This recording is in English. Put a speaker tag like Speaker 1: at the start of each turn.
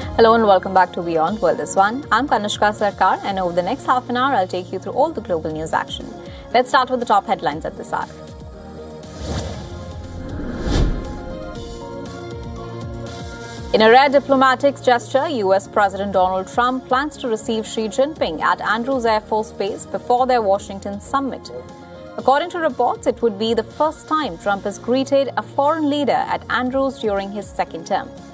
Speaker 1: Hello and welcome back to Beyond World is One. I'm Kanishka Sarkar, and over the next half an hour, I'll take you through all the global news action. Let's start with the top headlines at this hour. In a rare diplomatic gesture, US President Donald Trump plans to receive Xi Jinping at Andrews Air Force Base before their Washington summit. According to reports, it would be the first time Trump has greeted a foreign leader at Andrews during his second term.